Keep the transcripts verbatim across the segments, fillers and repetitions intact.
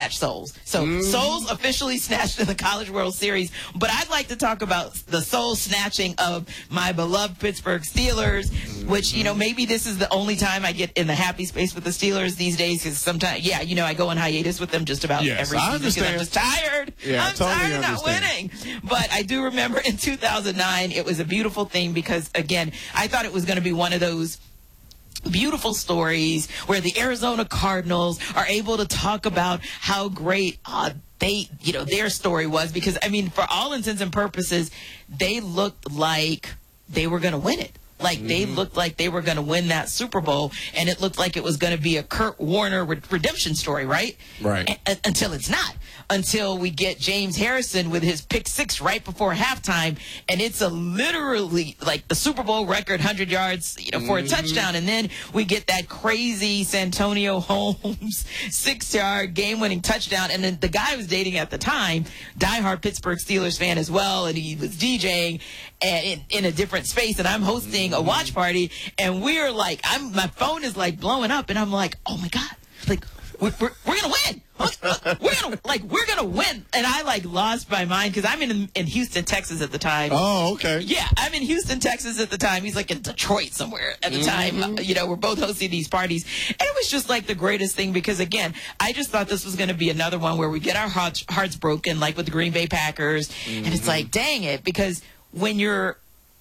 snatch souls. So mm. souls officially snatched in the College World Series. But I'd like to talk about the soul snatching of my beloved Pittsburgh Steelers, mm. which, you know, maybe this is the only time I get in the happy space with the Steelers these days, because sometimes, yeah, you know, I go on hiatus with them just about yes, every season because I'm just tired. Yeah, I'm totally tired of not understand. winning. But I do remember in two thousand nine, it was a beautiful thing because, again, I thought it was going to be one of those beautiful stories where the Arizona Cardinals are able to talk about how great uh, they, you know, their story was, because, I mean, for all intents and purposes, they looked like they were going to win it. Like, they mm-hmm. looked like they were going to win that Super Bowl, and it looked like it was going to be a Kurt Warner re- redemption story, right? Right. A- a- until it's not. Until we get James Harrison with his pick six right before halftime, and it's a literally, like, the Super Bowl record, one hundred yards, you know, for mm-hmm. a touchdown, and then we get that crazy Santonio Holmes six-yard game-winning touchdown, and then the guy I was dating at the time, diehard Pittsburgh Steelers fan as well, and he was DJing and in, in a different space, and I'm hosting a watch party, and we're like, I'm my phone is like blowing up, and I'm like, oh my god, like we're we're, we're gonna win, we're gonna like we're gonna win, and I like lost my mind because I'm in in Houston, Texas at the time. Oh, okay. Yeah, I'm in Houston, Texas at the time. He's like in Detroit somewhere at the mm-hmm. time. Uh, you know, we're both hosting these parties, and it was just like the greatest thing because again, I just thought this was going to be another one where we get our hearts hearts broken, like with the Green Bay Packers, mm-hmm. and it's like, dang it, because when you're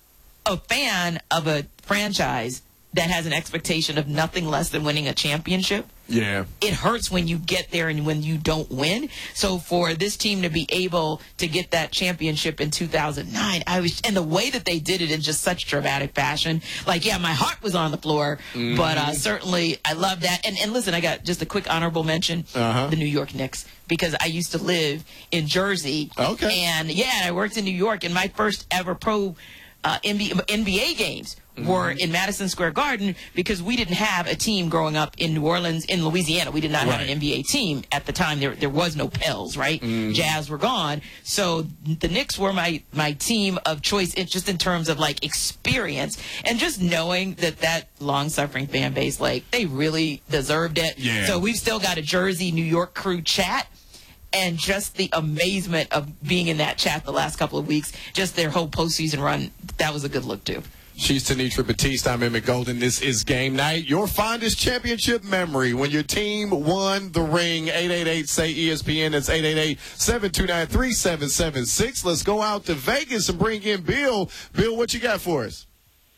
a fan of a franchise that has an expectation of nothing less than winning a championship, yeah, it hurts when you get there and when you don't win. So for this team to be able to get that championship in two thousand nine, I was, and the way that they did it in just such dramatic fashion, like, yeah, my heart was on the floor, mm-hmm. but uh, certainly I love that. And, and listen, I got just a quick honorable mention, uh-huh. the New York Knicks, because I used to live in Jersey. Okay. And, yeah, I worked in New York, and my first ever pro uh, N B A games were in Madison Square Garden because we didn't have a team growing up in New Orleans, in Louisiana. We did not right. have an N B A team at the time. There there was no Pels, right? Mm. Jazz were gone. So the Knicks were my, my team of choice, in, just in terms of, like, experience and just knowing that that long-suffering fan base, like, they really deserved it. Yeah. So we've still got a Jersey, New York crew chat. And just the amazement of being in that chat the last couple of weeks, just their whole postseason run, that was a good look, too. She's Tenitra Batiste. I'm Emmett Golden. This is Game Night. Your fondest championship memory when your team won the ring. eight eight eight, say E S P N. That's eight eight eight, seven two nine, three seven seven six. Let's go out to Vegas and bring in Bill. Bill, what you got for us?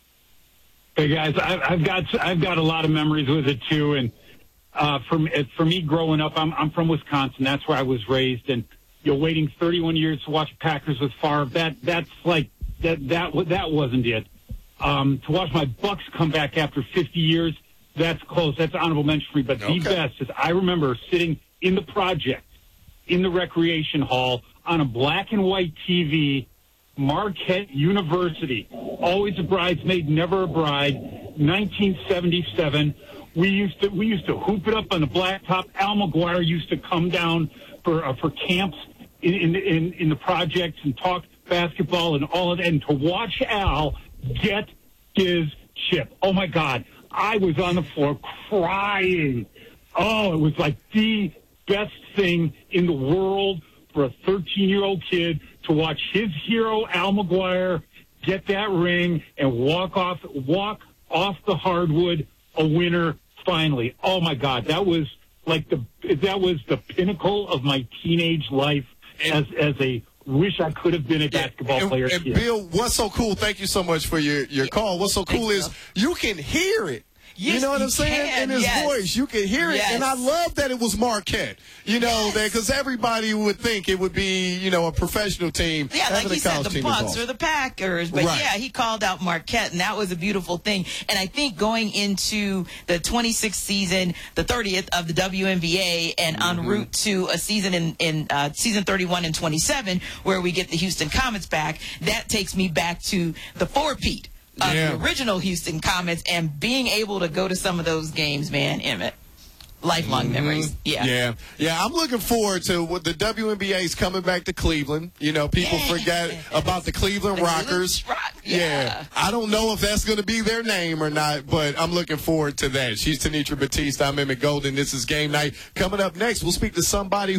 Hey, guys, I've got I've got a lot of memories with it, too. And uh, for, for me growing up, I'm, I'm from Wisconsin. That's where I was raised. And, you know, waiting thirty-one years to watch Packers with Favre, that, that's like, that, that, that wasn't it. Um, to watch my Bucks come back after fifty years, that's close. That's honorable mention for me. But okay. the best is I remember sitting in the project, in the recreation hall, on a black and white T V, Marquette University. Always a bridesmaid, never a bride. nineteen seventy-seven. We used to we used to hoop it up on the blacktop. Al McGuire used to come down for uh, for camps in, in in in the projects and talk basketball and all of that. And to watch Al get his chip. Oh, my God. I was on the floor crying. Oh, it was like the best thing in the world for a thirteen-year-old kid to watch his hero, Al McGuire, get that ring and walk off walk off the hardwood a winner finally. Oh, my God. That was like the that was the pinnacle of my teenage life as as a wish I could have been a basketball and, player. And, and Bill, what's so cool, thank you so much for your, your call. What's so cool is you can hear it. Yes, you know what I'm saying? Can. In his yes. voice, you can hear it. Yes. And I love that it was Marquette. You know, that because everybody would think it would be, you know, a professional team. Yeah, like he said, the Bucks involved. or the Packers. But, right. yeah, he called out Marquette, and that was a beautiful thing. And I think going into the twenty-sixth season, the thirtieth of the W N B A, and mm-hmm. en route to a season in, in uh, season thirty-one and twenty-seven, where we get the Houston Comets back, that takes me back to the four-peat of yeah. the original Houston Comets, and being able to go to some of those games, man, Emmett. Lifelong mm-hmm. memories. Yeah. Yeah. Yeah. I'm looking forward to what the W N B A is coming back to Cleveland. You know, people yes. forget about the Cleveland the Rockers. Rock. Yeah. yeah. I don't know if that's going to be their name or not, but I'm looking forward to that. She's Tenitra Batiste. I'm Emmett Golden. This is Game Night. Coming up next, we'll speak to somebody